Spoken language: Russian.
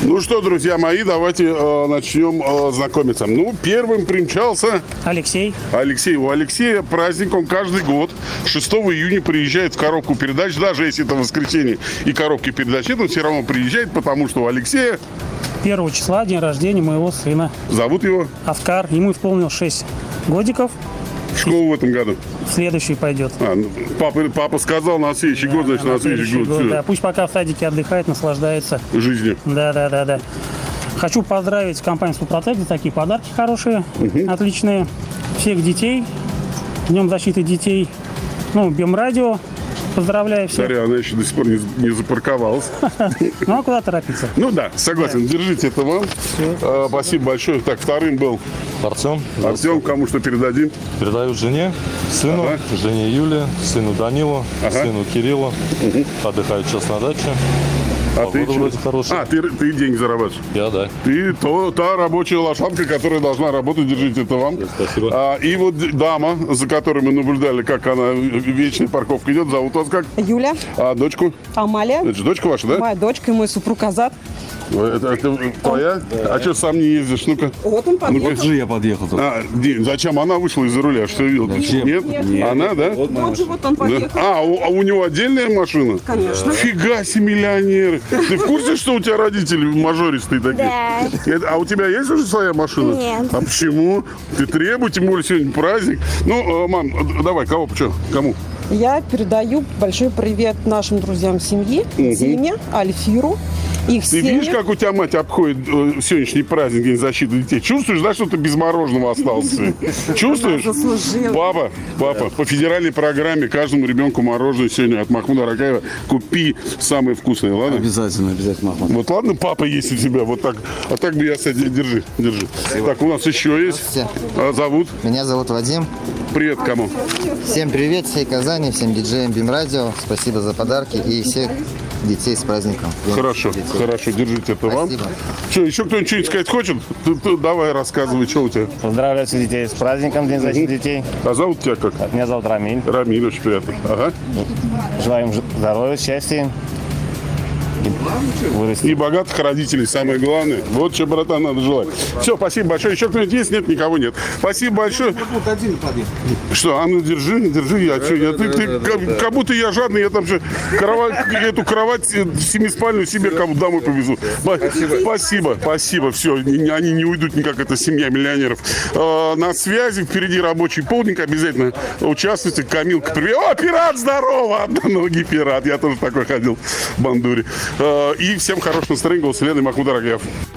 Ну что, друзья мои, давайте начнем знакомиться. Ну, первым примчался Алексей. У Алексея праздник, он каждый год 6 июня приезжает в коробку передач, даже если это воскресенье и коробки передач нет, он все равно приезжает, потому что у Алексея 1 числа день рождения моего сына. Зовут его? Авкар. Ему исполнилось 6 годиков. В школу в этом году? В следующий пойдет. Папа сказал, на следующий год, значит, на следующий год. Да, пусть пока в садике отдыхает, наслаждается жизнью. Да. Хочу поздравить компанию «Супротек» за такие подарки хорошие, отличные. Всех детей. Днем защиты детей. Ну, БМ-радио. Поздравляю всех. Смотри, она еще до сих пор не запарковалась. Ну, а куда торопиться? Ну да, согласен. Держите это вам. Спасибо большое. Так, вторым был Артем. Кому что передадим? Передаю жене, сыну, жене Юле, сыну Данилу, сыну Кириллу. Отдыхают сейчас на даче. А ты вроде хорошая. Ты деньги зарабатываешь? Я, да. Ты та рабочая лошадка, которая должна работать. Держите это вам. Спасибо. И вот дама, за которой мы наблюдали, как она вечная парковка идет, зовут вас как? Юля. А дочку? Амалия. Это же дочка ваша, да? Моя дочка и мой супруг Азат. Это твоя? Да. А что сам не ездишь? Ну-ка. Вот он подъехал. Ну-ка. Я подъехал. Зачем? Она вышла из-за руля, что видел? Нет? Она, да? Вот он подъехал. А у него отдельная машина? Конечно. Фига себе, миллионеры. Ты в курсе, что у тебя родители мажористые такие? Да. А у тебя есть уже своя машина? Нет. А почему? Ты требуй, тем более сегодня праздник. Ну, мам, давай, кому? Я передаю большой привет нашим друзьям семьи, Диме, Альфиру, их Ты семьям. видишь, как у тебя мать обходит сегодняшний праздник, День защиты детей? Чувствуешь, да, что ты без мороженого остался? Чувствуешь? Заслужила. Папа, по федеральной программе каждому ребенку мороженое сегодня от Махмуда Аракаева купи самое вкусное, ладно? Обязательно, Махмуд. Вот ладно, папа есть у тебя, вот так. А так бы я, кстати, держи. Так, у нас еще есть. Зовут? Меня зовут Вадим. Привет кому? Всем привет, всей Казани, всем диджеям БИМ-радио. Спасибо за подарки и всех детей с праздником. Хорошо, держите это вам. Спасибо. Что, еще кто-нибудь что-нибудь сказать хочет? Ты давай рассказывай, что у тебя. Поздравляю всех детей с праздником, День защиты детей. А зовут тебя как? Меня зовут Рамиль. Рамиль, очень приятно. Ага. Желаем здоровья, счастья. И богатых родителей, самое главное. Вот что, братан, надо желать. Все, спасибо большое. Еще кто-нибудь есть? Нет, никого нет. Спасибо большое. Что, а ну держи, я что, ты как будто я жадный, я там же эту кровать семиспальную себе кому домой повезу. Спасибо, все, они не уйдут никак, это семья миллионеров. На связи, впереди рабочий полдник, обязательно участвуйте. Камилка, привет. О, пират, здорово! Одноногий пират, я тоже такой ходил в бандуре. И всем хорошего настроения. Голос Лены, Махмуд Аракаев.